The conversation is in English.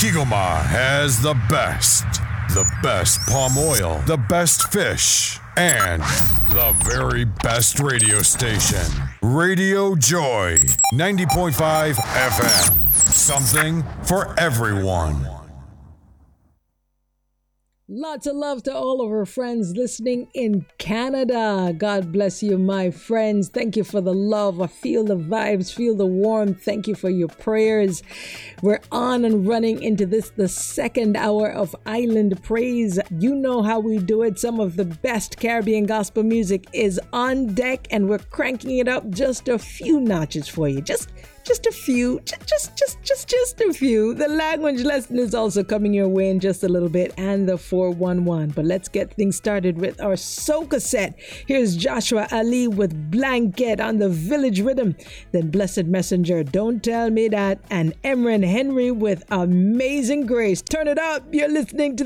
Kigoma has the best palm oil, the best fish, and the very best radio station. Radio Joy, 90.5 FM. Something for everyone. Lots of love to all of our friends listening in Canada. God bless you, my friends. Thank you for the love. I feel the vibes, feel the warmth. Thank you for your prayers. We're on and running into the second hour of Island Praise. You know how we do it. Some of the best Caribbean gospel music is on deck, and we're cranking it up just a few notches for you. Just a few, just a few. The language lesson is also coming your way in just a little bit, and the 411. But let's get things started with our soca set. Here's Joshua Ali with Blanket on the Village Rhythm. Then Blessed Messenger, Don't Tell Me That, and Emran Henry with Amazing Grace. Turn it up. You're listening to